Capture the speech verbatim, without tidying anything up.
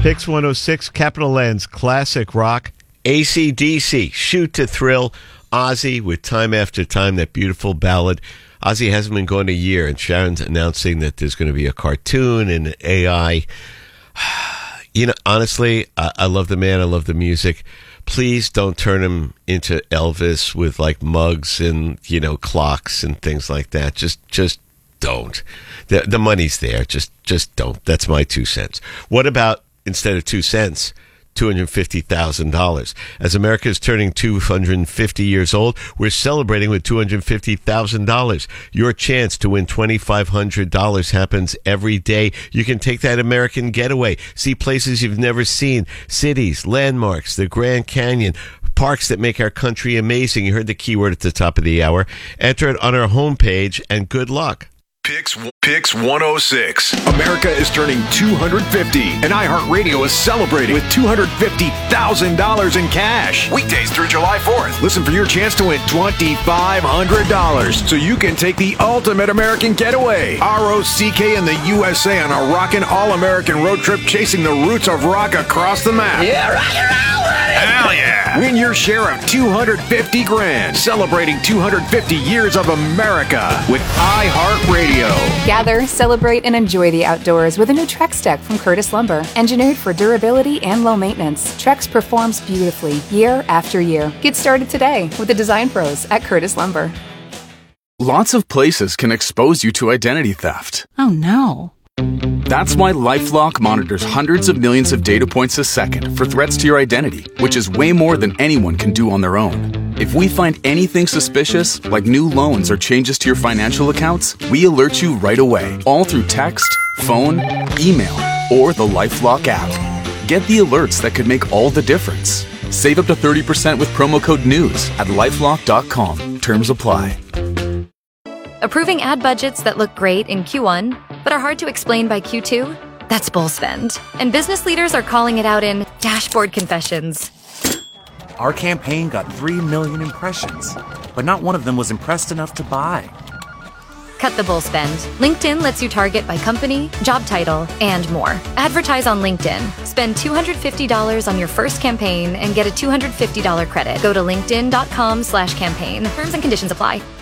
Pix one oh six, Capital Land's classic rock. A C D C, Shoot to Thrill. Ozzy with Time After Time, that beautiful ballad. Ozzy hasn't been gone a year, and Sharon's announcing that there's going to be a cartoon and an A I. You know, honestly, I, I love the man. I love the music. Please don't turn him into Elvis with like mugs and, you know, clocks and things like that. Just, just don't. The, the money's there. Just, just don't. That's my two cents. What about, instead of two cents, two hundred fifty thousand dollars. As America is turning two hundred fifty years old, we're celebrating with two hundred fifty thousand dollars. Your chance to win two thousand five hundred dollars happens every day. You can take that American getaway, see places you've never seen, cities, landmarks, the Grand Canyon, parks that make our country amazing. You heard the keyword at the top of the hour. Enter it on our homepage, and good luck. Pix, Pix one oh six. America is turning two hundred fifty, and iHeartRadio is celebrating with two hundred fifty thousand dollars in cash. Weekdays through July fourth. Listen for your chance to win two thousand five hundred dollars so you can take the ultimate American getaway. R O C K and the U S A on a rockin' all-American road trip chasing the roots of rock across the map. Yeah, rock and roll, buddy! Hell yeah! Win your share of two hundred fifty grand, celebrating two hundred fifty years of America with iHeartRadio. Gather, celebrate, and enjoy the outdoors with a new Trex deck from Curtis Lumber. Engineered for durability and low maintenance, Trex performs beautifully year after year. Get started today with the design pros at Curtis Lumber. Lots of places can expose you to identity theft. Oh no. That's why LifeLock monitors hundreds of millions of data points a second for threats to your identity, which is way more than anyone can do on their own. If we find anything suspicious, like new loans or changes to your financial accounts, we alert you right away, all through text, phone, email, or the LifeLock app. Get the alerts that could make all the difference. Save up to thirty percent with promo code NEWS at lifelock dot com. Terms apply. Approving ad budgets that look great in Q one, but are hard to explain by Q two? That's bull spend. And business leaders are calling it out in dashboard confessions. Our campaign got three million impressions, but not one of them was impressed enough to buy. Cut the bull spend. LinkedIn lets you target by company, job title, and more. Advertise on LinkedIn. Spend two hundred fifty dollars on your first campaign and get a two hundred fifty dollars credit. Go to linkedin dot com slash campaign. Terms and conditions apply.